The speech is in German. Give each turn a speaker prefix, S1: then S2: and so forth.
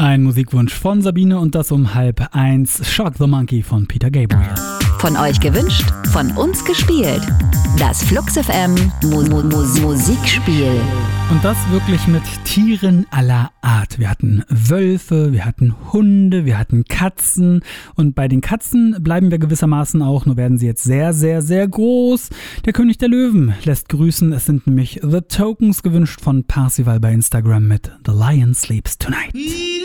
S1: Ein Musikwunsch von Sabine und das um 12:30. Shock the Monkey von Peter Gabriel.
S2: Von euch gewünscht, von uns gespielt. Das Flux FM Musikspiel.
S1: Und das wirklich mit Tieren aller Art. Wir hatten Wölfe, wir hatten Hunde, wir hatten Katzen. Und bei den Katzen bleiben wir gewissermaßen auch, nur werden sie jetzt sehr, sehr, sehr groß. Der König der Löwen lässt grüßen. Es sind nämlich The Tokens gewünscht von Parsival bei Instagram mit The Lion Sleeps Tonight.